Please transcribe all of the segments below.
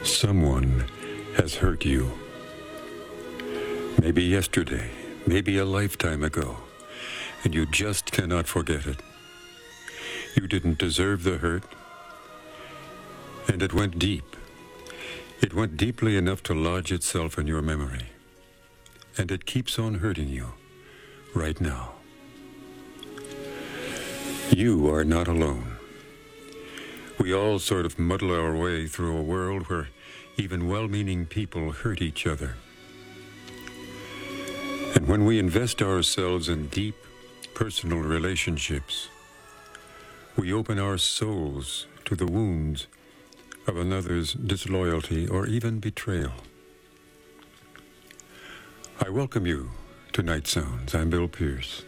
Someone has hurt you. Maybe yesterday, maybe a lifetime ago, and you just cannot forget it. You didn't deserve the hurt, and it went deep. It went deeply enough to lodge itself in your memory, and it keeps on hurting you right now. You are not alone. We all sort of muddle our way through a world where even well-meaning people hurt each other. And when we invest ourselves in deep personal relationships, we open our souls to the wounds of another's disloyalty or even betrayal. I welcome you to Night Sounds. I'm Bill Pierce.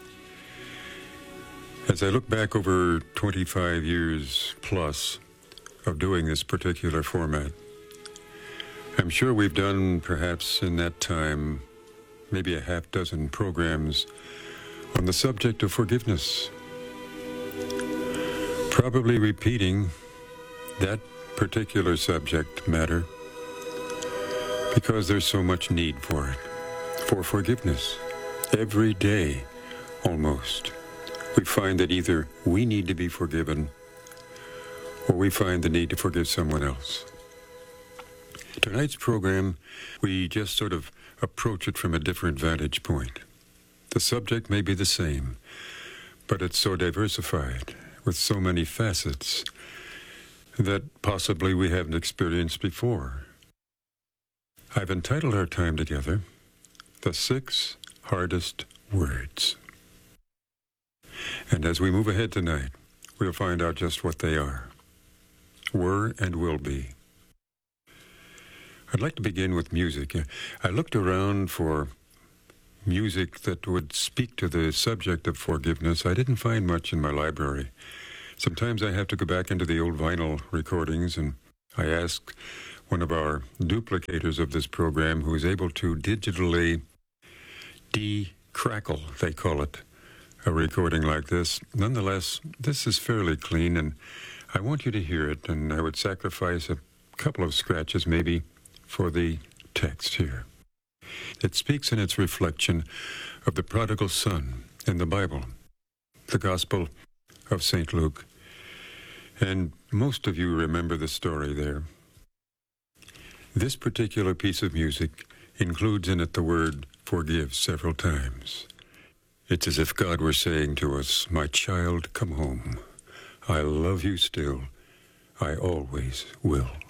As I look back over 25 years plus of doing this particular format, I'm sure we've done perhaps in that time maybe a half dozen programs on the subject of forgiveness. Probably repeating that particular subject matter because there's so much need for it, for forgiveness. Every day, almost, we find that either we need to be forgiven or we find the need to forgive someone else. Tonight's program, we just sort of approach it from a different vantage point. The subject may be the same, but it's so diversified with so many facets that possibly we haven't experienced before. I've entitled our time together, The 6 Hardest Words. And as we move ahead tonight, we'll find out just what they are, were and will be. I'd like to begin with music. I looked around for music that would speak to the subject of forgiveness. I didn't find much in my library. Sometimes I have to go back into the old vinyl recordings, and I asked one of our duplicators of this program who is able to digitally de-crackle, they call it, a recording like this. Nonetheless, this is fairly clean, and I want you to hear it, and I would sacrifice a couple of scratches maybe for the text here. It speaks in its reflection of the prodigal son in the Bible, the Gospel of St. Luke. And most of you remember the story there. This particular piece of music includes in it the word forgive several times. It's as if God were saying to us, "My child, come home. I love you still. I always will."